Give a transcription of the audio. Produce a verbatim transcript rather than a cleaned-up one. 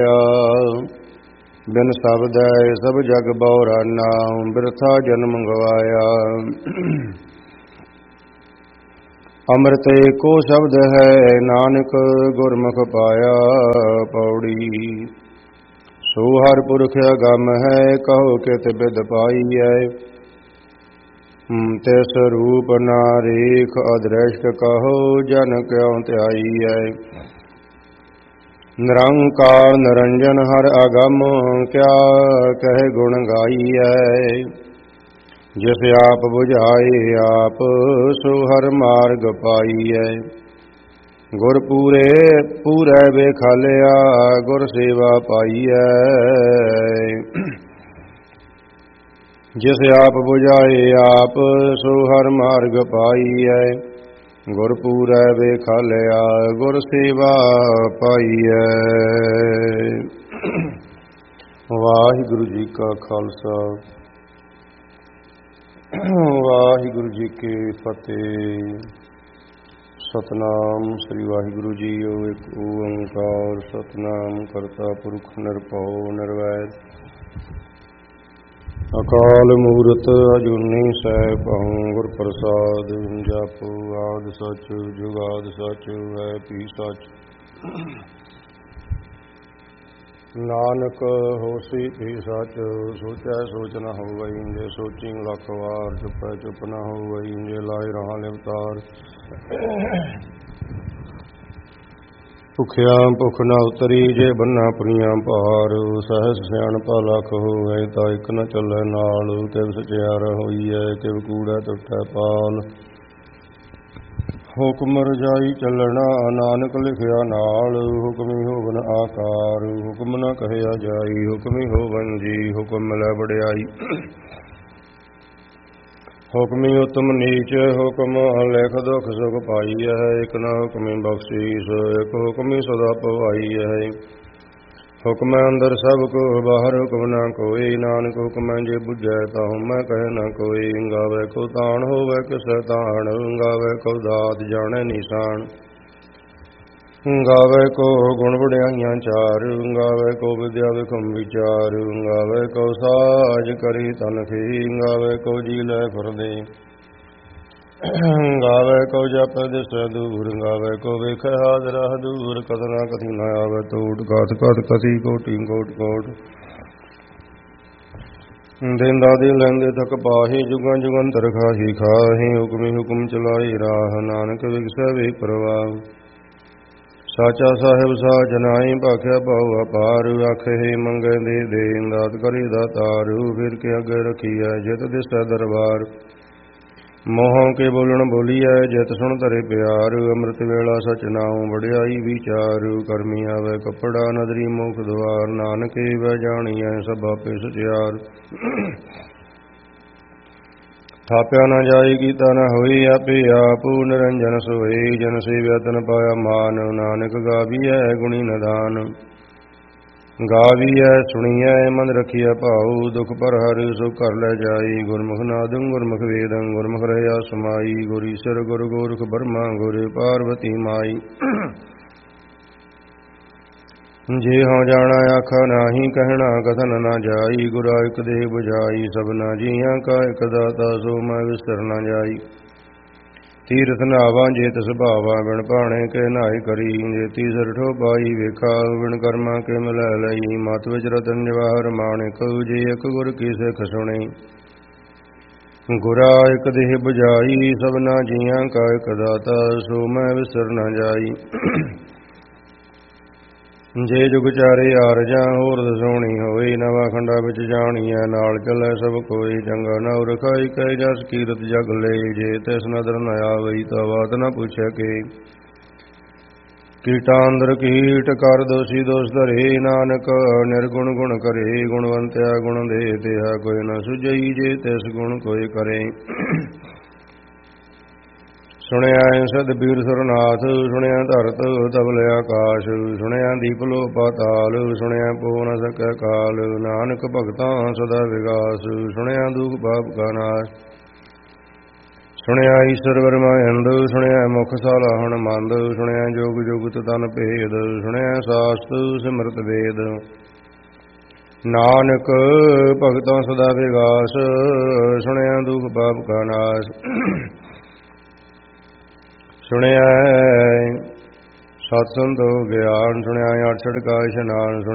ਬਿਨ ਸ਼ਬਦੈ ਸਭ ਜਗ ਬਉਰਾਨਾ, ਬਿਰਥਾ ਜਨਮ ਗਵਾਇਆ। ਅੰਮ੍ਰਿਤ ਏਕੋ ਸ਼ਬਦ ਹੈ, ਨਾਨਕ ਗੁਰਮੁਖ ਪਾਇਆ। ਪੌੜੀ ਸੋ ਹਰਿ ਪੁਰਖ ਅਗੰਮ ਹੈ, ਕਹੋ ਕਿਤ ਬਿਦ ਪਾਈਐ। ਤਿਸ ਰੂਪ ਨਾ ਰੇਖ ਅਦ੍ਰਿਸ਼ਟ, ਕਹੋ ਜਨ ਕਿਉ ਧਿਆਈਐ। ਨਿਰੰਕਾਰ ਨਿਰੰਜਨ ਹਰਿ ਅਗੰਮ, ਕਿਆ ਕਹੈ ਗੁਣ ਗਾਈਐ। ਜਿਸ ਆਪ ਬੁਝਾਏ ਆਪ, ਸੋ ਹਰਿ ਮਾਰਗ ਪਾਈਐ। ਗੁਰ ਪੂਰੇ ਪੂਰੈ ਵੇਖਾਲਿਆ, ਗੁਰ ਸੇਵਾ ਪਾਈਐ। ਜਿਸ ਆਪ ਬੁਝਾਏ ਆਪ, ਸੋ ਹਰਿ ਮਾਰਗ ਪਾਈਐ। ਗੁਰ ਪੂਰੈ ਵੇਖਾਲਿਆ, ਗੁਰ ਸੇਵਾ ਪਾਈਐ। ਵਾਹਿਗੁਰੂ ਜੀ ਕਾ ਖਾਲਸਾ, ਵਾਹਿਗੁਰੂ ਜੀ ਕੀ ਫਤਿਹ। ਸਤਿਨਾਮ ਸ੍ਰੀ ਵਾਹਿਗੁਰੂ ਜੀਓ। ਇੱਕ ਓੰਕਾਰ ਸਤਿਨਾਮ ਕਰਤਾ ਪੁਰਖ ਨਿਰਭਉ ਨਿਰਵੈਰ, ਅਕਾਲ ਮੂਰਤ ਅਜੂਨੀ ਸੈਭੰ। ਗੁਰ ਪ੍ਰਸਾਦ ਜਪੁ ਆਦਿ ਸਚ, ਜੁਗਾਦਿ ਸਚ, ਹੈ ਭੀ ਸਚ। ਨਾਨਕ ਹੋਸੀ ਭੀ ਸਚ, ਸੋਚੈ ਸੋਚ ਨ ਹੋਵਈ। ਜੇ ਸੋਚੀ ਲੱਖ ਵਾਰ, ਚੁਪੈ ਚੁਪ ਨ ਹੋਵਈ। ਜੇ ਲਾਇ ਰਹਾ ਲਿਵਤਾਰ, ਭੁਖਿਆ ਭੁਖ ਨ ਉਤਰੀ। ਜੇ ਬੰਨਾ ਪੁਰੀਆਂ ਭਾਰ, ਸਹਿਸ ਸਿਆਣਪਾ ਲੱਖ ਹੋਵੇ। ਤਾਂ ਇਕ ਨ ਚੱਲੈ ਨਾਲ, ਕਿਵ ਸਚਿਆਰ ਹੋਈਐ। ਕਿਵ ਕੂੜੈ ਟੁੱਟੈ ਪਾਲ, ਹੁਕਮ ਰਜਾਈ ਚੱਲਣਾ। ਨਾਨਕ ਲਿਖਿਆ ਨਾਲ, ਹੁਕਮੀ ਹੋਵਨ ਆਕਾਰ। ਹੁਕਮ ਨ ਕਹਿਆ ਜਾਈ, ਹੁਕਮੀ ਹੋਵਨ ਜੀ। ਹੁਕਮ ਮਿਲੈ ਵਡਿਆਈ, ਹੁਕਮੀ ਉਤਮ ਨੀਚ। ਹੁਕਮ ਲਿਖ ਦੁਖ ਸੁਖ ਪਾਈਐ। ਇਕ ਨ ਹੁਕਮੀ ਬਖਸ਼ੀਸ, ਇਕ ਹੁਕਮੀ ਸਦਾ ਭਵਾਈਐ। ਹੁਕਮੈ ਅੰਦਰ ਸਭ ਕੋ ਬਾਹਰ, ਹੁਕਮ ਨ ਕੋਈ। ਨਾਨਕ ਹੁਕਮੈ ਜੇ ਬੁਝੈ, ਤਾਹੂ ਮੈਂ ਕਹਿ ਨ ਕੋਈ। ਗਾਵੇ ਕੋ ਤਾਣ, ਹੋਵੇ ਕਿਸੈ ਤਾਣ। ਗਾਵੇ ਕੋ ਦਾਤ, ਜਾਣੈ ਨੀਸਾਨ। ਗਾਵੇ ਕੋ ਗੁਣ ਵਡਿਆਈਆਂ ਚਾਰ, ਗਾਵੇ ਕੋ ਵਿਦਿਆ ਵਿਖਮ ਵਿਚਾਰ। ਗਾਵੇ ਕੋ ਸਾਜ ਕਰੀ ਤਨਖੀ, ਗਾਵੇ ਕੋ ਜੀ ਲੈ ਫੁਰਦੇ। ਗਾਵੇ ਕੋ ਜਪੈ ਦਿਸੈ ਦੂਰ, ਗਾਵੇ ਕੋ ਵੇਖੈ ਹਾਜ਼ਰ ਹਦੂਰ। ਕਥਨਾ ਕਥੀ ਨ ਆਵੈ ਟੂਟ, ਕਥ ਕਥ ਕਥੀ ਕੋਟਿ ਕੋਟਿ ਕੋਟਿ। ਦੇਂਦਾ ਦੇ ਲੈਂਦੇ ਥਕ ਪਾਹੀ, ਜੁਗਾਂ ਜੁਗੰਤਰ ਖਾਹੀ ਖਾਹੀ। ਹੁਕਮੀ ਹੁਕਮ ਚਲਾਈ ਰਾਹ, ਨਾਨਕ ਵਿਗਸੈ ਵੇਖ ਪ੍ਰਵਾਹ। ਸਾਚਾ ਸਾਹਿਬ ਸਾਚ ਨਾਈ, ਭਾਖਿਆ ਭਾਉ ਅਪਾਰ। ਆਖੇ ਮੰਗੈ ਦੇ ਦੇ, ਦਾਤ ਕਰੀ ਦਾਤਾਰ। ਫਿਰ ਕੇ ਅੱਗੇ ਰਖੀਐ, ਜਿਤ ਦਿਸੈ ਦਰਬਾਰ। ਮੋਹੋਂ ਕੇ ਬੋਲਣ ਬੋਲੀਐ, ਜਿਤ ਸੁਣ ਧਰੇ ਪਿਆਰ। ਅੰਮ੍ਰਿਤ ਵੇਲਾ ਸਚ ਨਾਉ, ਵਡਿਆਈ ਵਿਚਾਰ। ਕਰਮੀ ਆਵੈ ਕੱਪੜਾ, ਨਦਰੀ ਮੁਖ ਦੁਆਰ। ਨਾਨਕ ਏਵੈ ਜਾਣੀਐ, ਸਭ ਆਪੇ ਸਚਿਆਰ। ਥਾਪਿਆ ਨ ਜਾਈ, ਕੀਤਾ ਨ ਹੋਈ। ਆਪੇ ਆਪੂ ਨਿਰੰਜਨ ਸੋਈ। ਜਨ ਸੇਵਿਆ ਤਨ ਪਾਇਆ ਮਾਨ। ਨਾਨਕ ਗਾਵੀਐ ਗੁਣੀ ਨਿਧਾਨ। ਗਾਵੀਐ ਸੁਣੀਐ, ਮਨ ਰਖੀਐ ਭਾਉ। ਦੁਖ ਪਰ ਹਰਿ ਸੋ ਘਰ ਲੈ ਜਾਈ। ਗੁਰਮੁਖ ਨਾਦੰ ਗੁਰਮੁਖ ਵੇਦੰ, ਗੁਰਮੁਖ ਰਹਿਆ ਸਮਾਈ। ਗੁਰ ਈਸਰ ਗੁਰ ਗੋਰਖ ਬਰਮਾ, ਗੁਰ ਪਾਰਵਤੀ ਮਾਈ। ਜੇ ਹਉ ਜਾਣਾ ਆਖਾ ਨਾਹੀ, ਕਹਿਣਾ ਕਥਨ ਨ ਜਾਈ। ਗੁਰਾ ਇਕ ਦੇਹ ਬੁਝਾਈ, ਸਭਨਾ ਜੀਆਂ ਕਾ ਇਕ ਦਾਤਾ। ਸੋ ਮੈਂ ਵਿਸਰ ਨ ਜਾਈ। ਤੀਰਥ ਨਾਵਾਂ ਜੇ ਤਿਸ ਭਾਵਾ, ਬਿਨ ਭਾਣੇ ਕੇ ਨਾਇ ਕਰੀ। ਜੇ ਤੀਸਰ ਠੋ ਪਾਈ ਵੇਖਾ, ਬਿਨ ਕਰਮਾ ਕੇ ਮਿਲੈ ਲਈ। ਮਤ ਵਿਚ ਰਤਨ ਜਵਾਹਰ ਮਾਣਿਕ, ਜੇ ਇਕ ਗੁਰ ਕੀ ਸਿੱਖ ਸੁਣੀ। ਗੁਰਾ ਇਕ ਦੇਹ ਬੁਝਾਈ, ਸਭਨਾ ਜੀਆਂ ਕਾ ਇਕ ਦਾਤਾ। ਸੋ ਮੈਂ ਵਿਸਰ ਨ ਜਾਈ। ਜੇ ਜੁਗ ਚਾਰੇ ਆਰਜਾਂ, ਹੋਰ ਦਸੋਣੀ ਹੋਈ। ਨਵਾਂ ਖੰਡਾ ਵਿੱਚ ਜਾਣੀਐ, ਨਾਲ ਚੱਲੈ ਸਭ ਕੋਈ। ਚੰਗਾ ਨਉ ਰਖਾਈ, ਕੈ ਜਸ ਕੀਰਤ ਜਗ ਲਈ। ਜੇ ਤਿਸ ਨਦਰ ਨ ਆਵਈ, ਤਾ ਬਾਤ ਨ ਪੁੱਛੈ ਕੇ। ਕੀਟਾਂ ਅੰਦਰ ਕੀਟ, ਕਰ ਦੋਸੀ ਦੋਸ ਧਰੇ। ਨਾਨਕ ਨਿਰਗੁਣ ਗੁਣ ਕਰੇ। ਗੁਣਵੰਤਿਆ ਗੁਣ ਦੇ, ਤਿਹਾ ਕੋਈ ਨ ਸੁਝਈ। ਜੇ ਤਿਸ ਗੁਣ ਕੋਈ ਕਰੇ। ਸੁਣਿਆ ਸਦ ਬੀਰ ਸੁਰਨਾਥ, ਸੁਣਿਆ ਧਰਤ ਤਬਲ ਆਕਾਸ਼। ਸੁਣਿਆ ਦੀਪ ਲੋ ਪਾਤਾਲ, ਸੁਣਿਆ ਪੋ ਨ ਸਕੈ ਕਾਲ। ਨਾਨਕ ਭਗਤਾਂ ਸਦਾ ਵਿਗਾਸ, ਸੁਣਿਆ ਦੁਖ ਪਾਪ ਕਾ ਨਾਸ਼। ਸੁਣਿਆ ਈਸ਼ਰ ਵਰਮਾਇੰਦ, ਸੁਣਿਆ ਮੁਖ ਸਾਲਾਹਣ ਮੰਦ, ਸੁਣਿਆ ਜੋਗ ਜੁਗਤ ਤਨ ਭੇਦ, ਸੁਣਿਆ ਸਾਸਤ ਸਿਮਰਤ ਵੇਦ। ਨਾਨਕ ਭਗਤਾਂ ਸਦਾ ਵਿਗਾਸ, ਸੁਣਿਆ ਦੁਖ ਪਾਪ ਕਾ ਨਾਸ। ਸੁਣਿਆ ਸਤਿ ਸੰਤੋਖ ਗਿਆਨ, ਸੁਣਿਆ ਅਠਸਠ ਕਾ ਇਸ਼ਨਾਨ।